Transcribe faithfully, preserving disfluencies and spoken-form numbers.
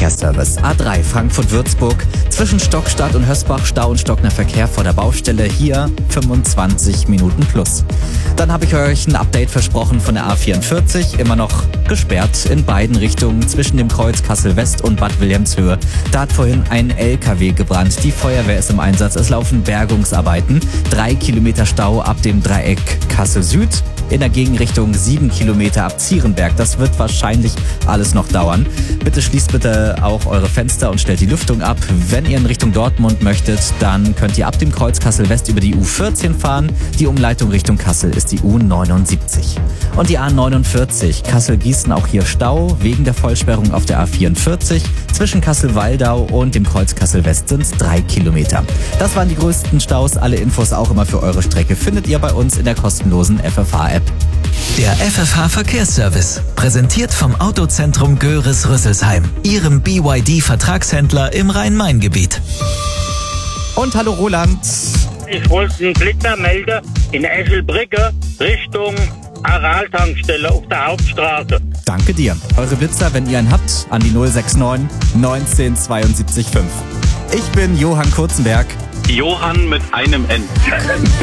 Verkehrsservice. A drei Frankfurt-Würzburg. Zwischen Stockstadt und Hösbach Stau und stockender Verkehr vor der Baustelle. Hier fünfundzwanzig Minuten plus. Dann habe ich euch ein Update versprochen von der A vierundvierzig. Immer noch gesperrt in beiden Richtungen zwischen dem Kreuz Kassel-West und Bad Wilhelmshöhe. Da hat vorhin ein L K W gebrannt. Die Feuerwehr ist im Einsatz. Es laufen Bergungsarbeiten. Drei Kilometer Stau ab dem Dreieck Kassel-Süd. In der Gegenrichtung sieben Kilometer ab Zierenberg. Das wird wahrscheinlich alles noch dauern. Bitte schließt bitte auch eure Fenster und stellt die Lüftung ab. Wenn ihr in Richtung Dortmund möchtet, dann könnt ihr ab dem Kreuz Kassel-West über die U vierzehn fahren. Die Umleitung Richtung Kassel ist die U neunundsiebzig. Und die A neunundvierzig, Kassel-Gießen, auch hier Stau wegen der Vollsperrung auf der A vierundvierzig. Zwischen Kassel-Waldau und dem Kreuz Kassel-West sind es drei Kilometer. Das waren die größten Staus. Alle Infos auch immer für eure Strecke findet ihr bei uns in der kostenlosen F F H-App. Der F F H Verkehrsservice, präsentiert vom Autozentrum Göris-Rüsselsheim, Ihrem B Y D-Vertragshändler im Rhein-Main-Gebiet. Und hallo Roland. Ich wollte einen Blitzer melden in Eschelbrücke Richtung Aral-Tankstelle auf der Hauptstraße. Danke dir. Eure Blitzer, wenn ihr einen habt, an die null sechs neun neunzehn zweiundsiebzig fünf. Ich bin Johann Kurzenberg. Johann mit einem N.